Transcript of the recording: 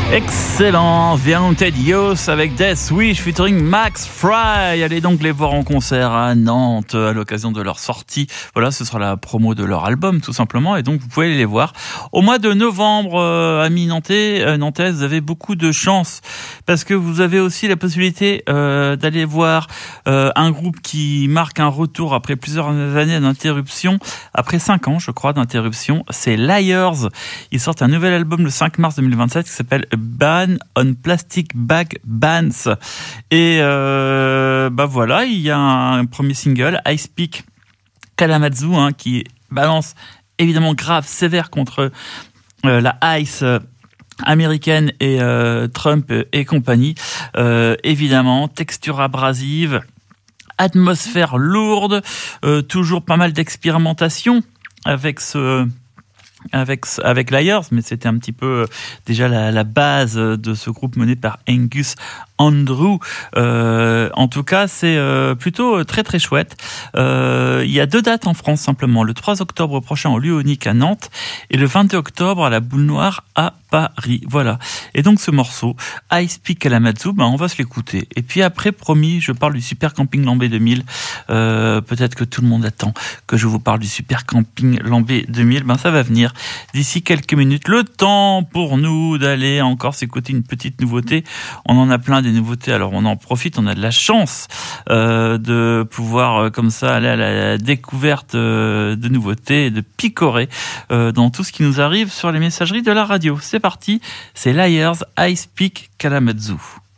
Excellent, Haunted Youth avec Death Wish featuring Max Fry. Allez donc les voir en concert à Nantes à l'occasion de leur sortie. Voilà, ce sera la promo de leur album tout simplement, et donc vous pouvez aller les voir. Au mois de novembre, amis nantaises, vous avez beaucoup de chance parce que vous avez aussi la possibilité d'aller voir un groupe qui marque un retour après plusieurs années d'interruption, après 5 ans je crois d'interruption. C'est Liars. Ils sortent un nouvel album le 5 mars 2027 qui s'appelle Ban on Plastic Bag Bans. Et voilà, il y a un premier single, I Speak Kalamazoo, qui balance évidemment grave, sévère contre la ICE américaine et Trump et compagnie. Évidemment, texture abrasive, atmosphère lourde, toujours pas mal d'expérimentation avec Liars, mais c'était un petit peu déjà la base de ce groupe mené par Angus Andrew. En tout cas, c'est plutôt très très chouette. Il y a 2 dates en France simplement. Le 3 octobre prochain au Luonic à Nantes et le 22 octobre à la Boule Noire à Paris. Voilà. Et donc ce morceau, I Speak Kalamazoo, on va se l'écouter. Et puis après, promis, je parle du Super Camping Lambé 2000. Peut-être que tout le monde attend que je vous parle du Super Camping Lambé 2000. Ça va venir d'ici quelques minutes. Le temps pour nous d'aller encore s'écouter une petite nouveauté. On en a plein des nouveautés, alors on en profite, on a de la chance de pouvoir comme ça aller à la découverte de nouveautés et de picorer dans tout ce qui nous arrive sur les messageries de la radio. C'est parti, c'est Liars, I Speak Kalamazoo.